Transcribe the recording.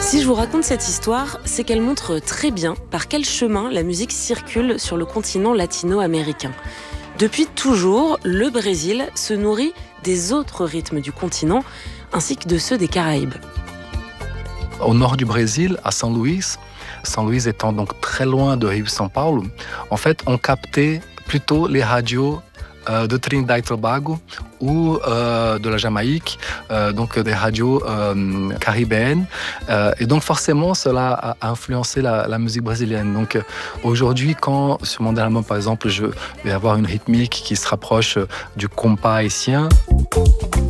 Si je vous raconte cette histoire, c'est qu'elle montre très bien par quel chemin la musique circule sur le continent latino-américain. Depuis toujours, le Brésil se nourrit des autres rythmes du continent, ainsi que de ceux des Caraïbes. Au nord du Brésil, à São Luís étant donc très loin de Rio São Paulo, en fait, on captait plutôt les radios de Trinidad et Tobago ou de la Jamaïque, donc des radios caribéennes. Et donc forcément, cela a influencé la musique brésilienne. Donc aujourd'hui, quand sur mon album, par exemple, je vais avoir une rythmique qui se rapproche du compas haïtien,